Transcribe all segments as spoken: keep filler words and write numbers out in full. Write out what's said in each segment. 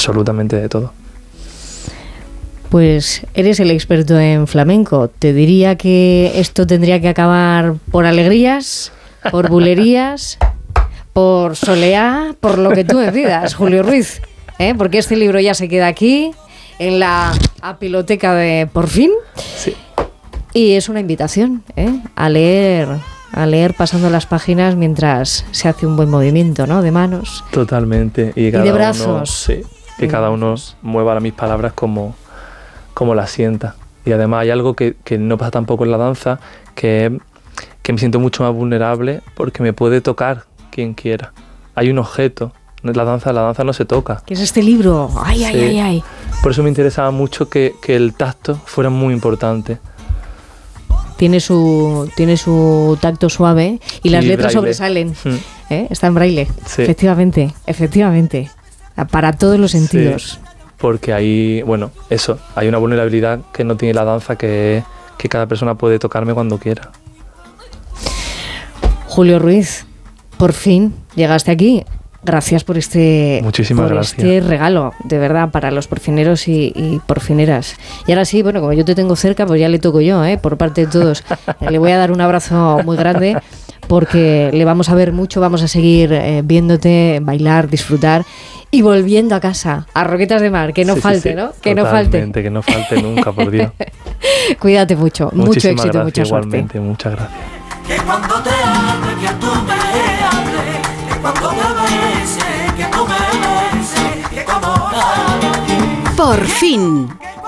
absolutamente de todo. Pues eres el experto en flamenco. Te diría que esto tendría que acabar por alegrías, por bulerías, por soleá, por lo que tú me pidas, Julio Ruiz, ¿eh? Porque este libro ya se queda aquí, en la apiloteca de Por Fin. Sí. Y es una invitación, ¿eh? a leer, a leer pasando las páginas mientras se hace un buen movimiento, ¿no? De manos. Totalmente. Y, cada y de uno, brazos. Sí, que cada uno mueva mis palabras como, como las sienta. Y además hay algo que, que no pasa tampoco en la danza, que es que me siento mucho más vulnerable porque me puede tocar quien quiera. Hay un objeto. La danza, la danza no se toca. ¿Qué es este libro? Ay, sí. ay, ay, ay. Por eso me interesaba mucho que, que el tacto fuera muy importante. Tiene su, tiene su tacto suave y las sí, letras braille. sobresalen. Mm. ¿Eh? Está en braille. Sí. Efectivamente, efectivamente. Para todos los sentidos. Sí, porque hay, bueno, eso, hay una vulnerabilidad que no tiene la danza, que es que cada persona puede tocarme cuando quiera. Julio Ruiz, por fin llegaste aquí. Gracias por este, Muchísimas por gracias. este regalo, de verdad, para los porfineros y, y porfineras. Y ahora sí, bueno, como yo te tengo cerca, pues ya le toco yo, ¿eh? Por parte de todos. Le voy a dar un abrazo muy grande porque le vamos a ver mucho, vamos a seguir eh, viéndote, bailar, disfrutar y volviendo a casa, a Roquetas de Mar, que no sí, falte, sí, sí. ¿no? Que no falte. Que no falte nunca, por Dios. Cuídate mucho, Muchísimas mucho éxito, gracias, mucha suerte. Igualmente, muchas gracias. Que cuando te hable, que tú me hables, que cuando te bese, que tú me beses, que como nadie. Por fin.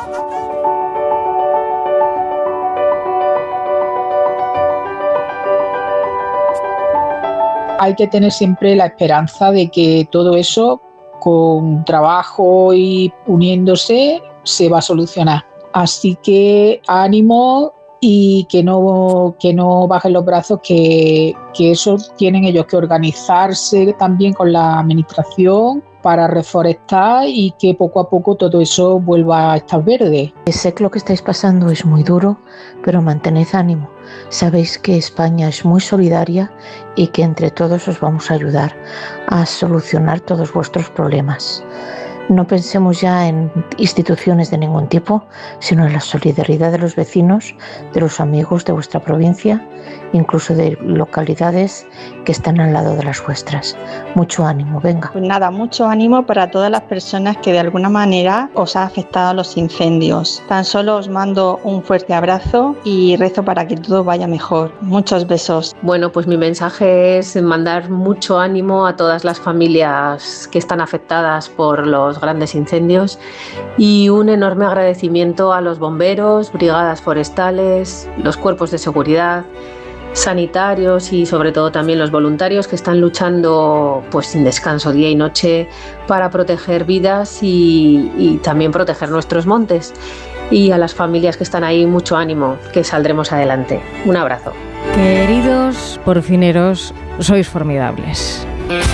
Hay que tener siempre la esperanza de que todo eso, con trabajo y uniéndose, se va a solucionar. Así que ánimo y que no, que no bajen los brazos, que, que eso tienen ellos que organizarse también con la administración para reforestar y que poco a poco todo eso vuelva a estar verde. Sé que lo que estáis pasando es muy duro, pero mantened ánimo. Sabéis que España es muy solidaria y que entre todos os vamos a ayudar a solucionar todos vuestros problemas. No pensemos ya en instituciones de ningún tipo, sino en la solidaridad de los vecinos, de los amigos de vuestra provincia, incluso de localidades que están al lado de las vuestras. Mucho ánimo, venga. Pues nada, mucho ánimo para todas las personas que de alguna manera os ha afectado los incendios. Tan solo os mando un fuerte abrazo y rezo para que todo vaya mejor. Muchos besos. Bueno, pues mi mensaje es mandar mucho ánimo a todas las familias que están afectadas por los grandes incendios y un enorme agradecimiento a los bomberos, brigadas forestales, los cuerpos de seguridad, sanitarios y sobre todo también los voluntarios que están luchando pues sin descanso día y noche para proteger vidas y, y también proteger nuestros montes. Y a las familias que están ahí, mucho ánimo, que saldremos adelante. Un abrazo. Queridos porfineros, sois formidables.